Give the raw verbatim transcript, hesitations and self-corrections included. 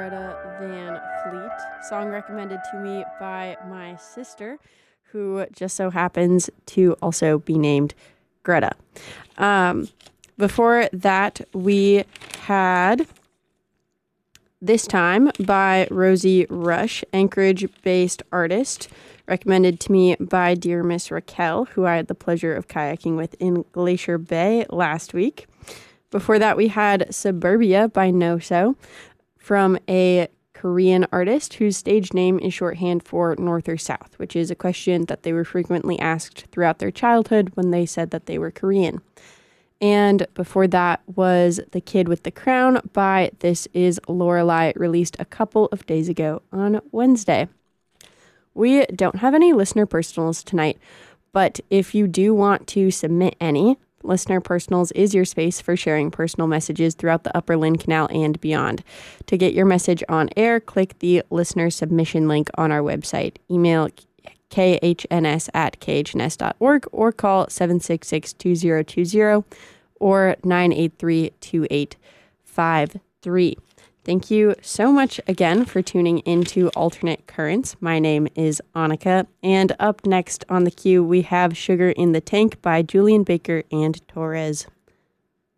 Greta Van Fleet, song recommended to me by my sister, who just so happens to also be named Greta. Um, before that, we had This Time by Rosie Rush, Anchorage-based artist, recommended to me by dear Miss Raquel, who I had the pleasure of kayaking with in Glacier Bay last week. Before that, we had Suburbia by Noso, from a Korean artist whose stage name is shorthand for North or South, which is a question that they were frequently asked throughout their childhood when they said that they were Korean. And before that was The Kid with the Crown by This Is Lorelei, released a couple of days ago on Wednesday. We don't have any listener personals tonight, but if you do want to submit any, Listener Personals is your space for sharing personal messages throughout the Upper Lynn Canal and beyond. To get your message on air, click the listener submission link on our website. Email k h n s at k h n s dot org or call seven six six, two zero two zero or nine eight three, two eight five three. Thank you so much again for tuning into Alternate Currents. My name is Annika, and up next on the queue we have Sugar in the Tank by Julian Baker and Torres.